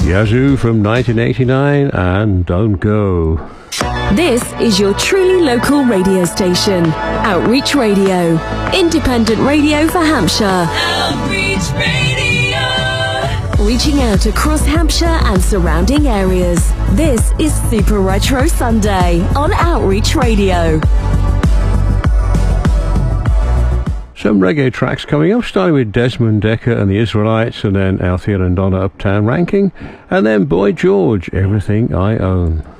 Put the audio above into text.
Yazoo from 1989 and Don't Go. This is your truly local radio station. Outreach Radio. Independent radio for Hampshire. Outreach Radio. Reaching out across Hampshire and surrounding areas. This is Super Retro Sunday on Outreach Radio. Some reggae tracks coming up, starting with Desmond Dekker and the Israelites, and then Althea and Donna Uptown Ranking, and then Boy George, Everything I Own.